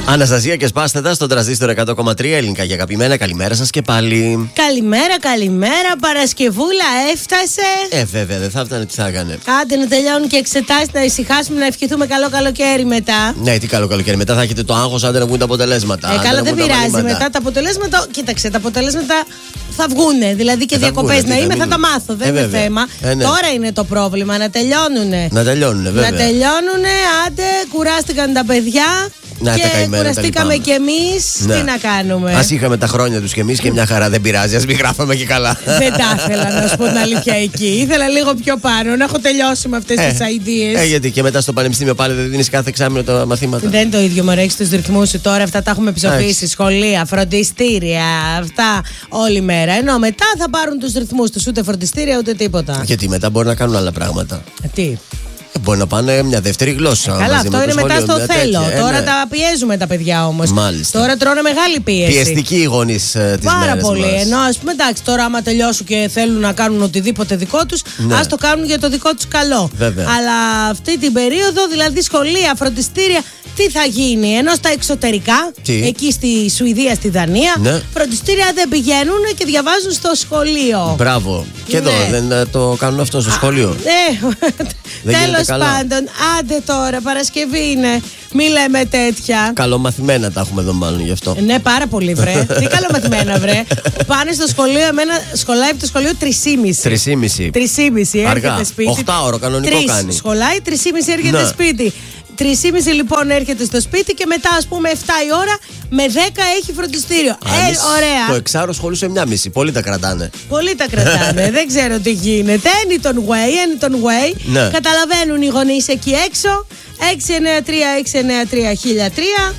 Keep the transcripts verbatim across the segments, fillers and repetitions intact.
Αναστασία και Σπάστατα στον Τρανζίστορ εκατό κόμμα τρία, ελληνικά και αγαπημένα. Καλημέρα σας και πάλι. Καλημέρα, καλημέρα. Παρασκευούλα έφτασε. Ε, βέβαια, δεν θα έφτανε, τι θα έκανε. Άντε να τελειώνουν και εξετάσεις, να ησυχάσουμε, να ευχηθούμε καλό καλοκαίρι μετά. Ναι, τι καλό καλοκαίρι. Μετά θα έχετε το άγχος, άντε να βγουν τα αποτελέσματα. Ε, καλά, δεν πειράζει. Μετά τα αποτελέσματα, κοίταξε, τα αποτελέσματα θα βγούνε. Δηλαδή και ε, διακοπές να είμαι, θα, θα τα μάθω. Δεν ε, είναι θέμα. Ε, ναι. Τώρα είναι το πρόβλημα, να τελειώνουνε. Να τελειώνουνε, βέβαια. Να τελειώνουνε, άντε, κουράστηκαν τα παιδιά. Να, και κουραστήκαμε κι εμείς. Ναι. Τι να κάνουμε. Ας είχαμε τα χρόνια τους κι εμείς και μια χαρά, δεν πειράζει. Ας μην γράφαμε και καλά. Δεν τα ήθελα να σου πω την αλήθεια εκεί. Ήθελα λίγο πιο πάνω, να έχω τελειώσει με αυτές ε, τις ideas. Ε, γιατί και μετά στο πανεπιστήμιο πάλι δεν δίνεις κάθε εξάμηνο τα μαθήματα. Δεν το ίδιο, μωρέ, έχεις τους ρυθμούς σου τώρα. Αυτά τα έχουμε ψοφήσει. Σχολεία, φροντιστήρια, αυτά όλη μέρα. Ενώ μετά θα πάρουν τους ρυθμούς τους, ούτε φροντιστήρια ούτε τίποτα. Γιατί μετά μπορεί να κάνουν άλλα πράγματα. Ε, τι. Μπορεί να πάνε μια δεύτερη γλώσσα. Ε, καλά, αυτό είναι μετά στο θέλω. Τέτοια. Τώρα ε, ναι. τα πιέζουμε τα παιδιά όμως. Μάλιστα. Τώρα τρώνε μεγάλη πίεση. Πιεστικοί οι γονείς ε, της Πάρα μέρες πολύ. μας. Ενώ ας πούμε, εντάξει, τώρα άμα τελειώσουν και θέλουν να κάνουν οτιδήποτε δικό τους, ναι. ας το κάνουν για το δικό τους καλό. Βέβαια. Αλλά αυτή την περίοδο, δηλαδή σχολεία, φροντιστήρια, τι θα γίνει, ενώ στα εξωτερικά, τι? εκεί στη Σουηδία, στη Δανία, ναι. φροντιστήρια δεν πηγαίνουν και διαβάζουν στο σχολείο. Μπράβο. Και ναι. εδώ δεν το κάνουν αυτό στο σχολείο. Ναι. Τέλος πάντων, άντε τώρα, Παρασκευή είναι. Μη λέμε τέτοια. Καλομαθημένα τα έχουμε εδώ, μάλλον γι' αυτό. Ναι, πάρα πολύ, βρε. Τι καλομαθημένα, βρε. Πάνε στο σχολείο, εμένα σχολάει από το σχολείο τρεισήμιση. Τρεισήμιση. Τρεισήμιση, έρχεται σπίτι. Οχτάωρο κανονικό τρεις κάνει. Σχολάει, τρεισήμιση έρχεται ναι. σπίτι. Τρεισήμιση λοιπόν έρχεται στο σπίτι και μετά, ας πούμε, εφτά η ώρα με δέκα έχει φροντιστήριο. Ε, ωραία. Το εξάωρο σχολούσε μια μισή. Πολλοί τα κρατάνε. Πολλοί τα κρατάνε. Δεν ξέρω τι γίνεται. Any ton way, any ton way. Ναι. Καταλαβαίνουν οι γονείς εκεί έξω. έξι εννιά τρία έξι εννιά τρία χίλια τρία.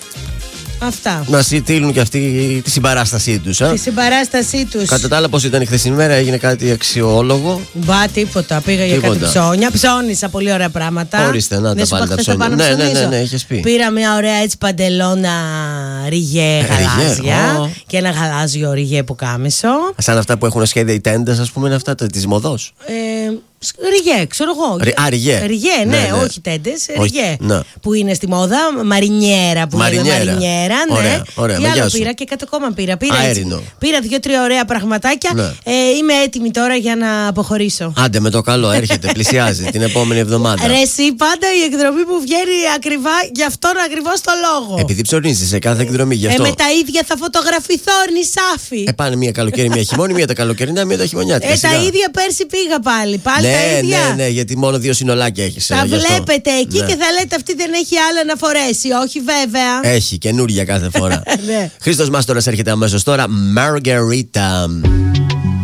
Αυτά. Να στείλουν και αυτοί τη συμπαράστασή τους. Τη συμπαράστασή τους. Κατά τα άλλα, πώς ήταν η χθεσινή μέρα, έγινε κάτι αξιόλογο? Μπα, τίποτα. Πήγα τίποτα. για κάτι ψώνια. Ψώνισα πολύ ωραία πράγματα. Ορίστε, να τα πάλι τα ψώνια. Ναι, ναι, ναι, ναι, ναι, έχεις πει. Πήρα μια ωραία έτσι παντελώνα ριγέ γαλάζια oh. και ένα γαλάζιο ριγέ που κάμισο. Σαν αυτά που έχουν σχέδια οι τέντες, ας πούμε, είναι αυτά τη μοδός. Ε, ριγέ, ξέρω εγώ. Α, ριγέ. Ριγέ, ναι, ναι, ναι. Όχι τέντες, ριγέ. Ναι. Που είναι στη μόδα, μαρινιέρα που μαρινιέρα. λέμε μαρινιέρα. Ναι. Ωραία, ωραία. Τι άλλο πήρα και κάτι ακόμα πήρα. Πήρα, πήρα δύο-τρία ωραία πραγματάκια. Ναι. Ε, είμαι έτοιμη τώρα για να αποχωρήσω. Άντε με το καλό, έρχεται, πλησιάζει την επόμενη εβδομάδα. Ρε, εσύ πάντα η εκδρομή που βγαίνει ακριβά γι' αυτόν ακριβώς το λόγο. Επειδή ψωνίζει σε κάθε εκδρομή γι' αυτό. Ε, με τα ίδια θα φωτογραφηθώ, νησάφι. Ε, πάνε μία καλοκαίρι, μία χειμώνη, μία τα καλοκαιρινά, μία τα χειμωνιάτικα. Ε, τα ίδια πέρσι πήγα πάλι. Πάλι ναι, τα ίδια. Ναι, ναι, γιατί μόνο δύο συνολάκια έχεις. Τα βλέπετε εκεί ναι. και θα λέτε αυτή δεν έχει άλλα να φορέσει. Όχι, βέβαια. Έχει καινούρια κάθε φορά. ναι. Χρήστος Μάστορας έρχεται αμέσως τώρα. Margarita.